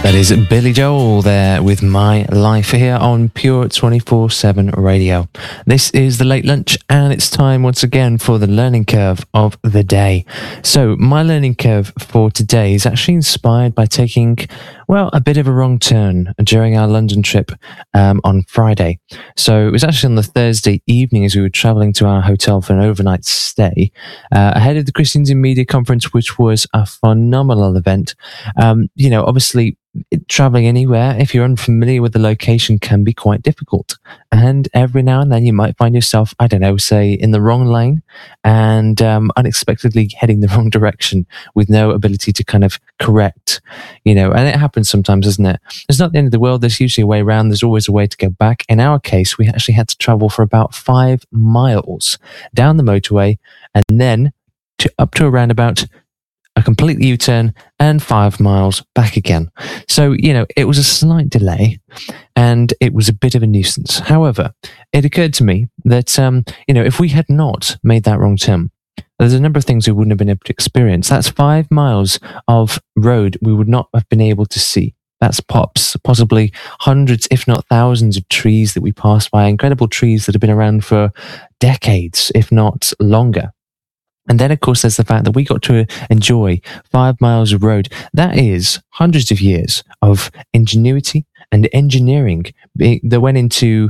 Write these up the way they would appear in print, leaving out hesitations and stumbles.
That is Billy Joel there with My Life here on Pure 24/7 Radio. This is the Late Lunch, and it's time once again for the learning curve of the day. So my learning curve for today is actually inspired by taking, well, a bit of a wrong turn during our London trip on Friday. So it was actually on the Thursday evening as we were travelling to our hotel for an overnight stay ahead of the Christians in Media Conference, which was a phenomenal event. Obviously, traveling anywhere, if you're unfamiliar with the location, can be quite difficult. And every now and then you might find yourself, I don't know, say in the wrong lane and unexpectedly heading the wrong direction with no ability to kind of correct, and it happens sometimes, doesn't it? It's not the end of the world. There's usually a way around. There's always a way to go back. In our case, we actually had to travel for about 5 miles down the motorway and then up to a roundabout, a complete U-turn, and 5 miles back again. So, it was a slight delay and it was a bit of a nuisance. However, it occurred to me that, if we had not made that wrong turn, there's a number of things we wouldn't have been able to experience. That's 5 miles of road we would not have been able to see. That's possibly hundreds, if not thousands of trees that we passed by, incredible trees that have been around for decades, if not longer. And then, of course, there's the fact that we got to enjoy 5 miles of road. That is hundreds of years of ingenuity and engineering that went into,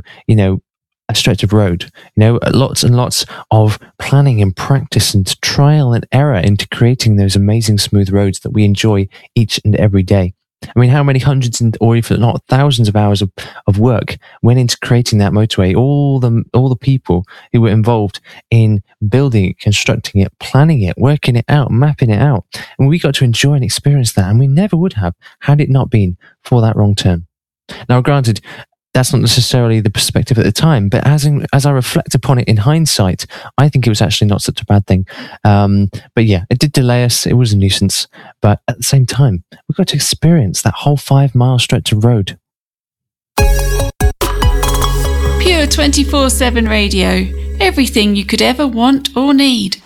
a stretch of road. Lots and lots of planning and practice and trial and error into creating those amazing smooth roads that we enjoy each and every day. I mean, how many hundreds or if not thousands of hours of work went into creating that motorway? All the people who were involved in building it, constructing it, planning it, working it out, mapping it out. And we got to enjoy and experience that. And we never would have had it not been for that wrong turn. Now, granted, that's not necessarily the perspective at the time, but as I reflect upon it in hindsight, I think it was actually not such a bad thing. But yeah, it did delay us. It was a nuisance. But at the same time, we got to experience that whole 5 mile stretch of road. Pure 24/7 Radio. Everything you could ever want or need.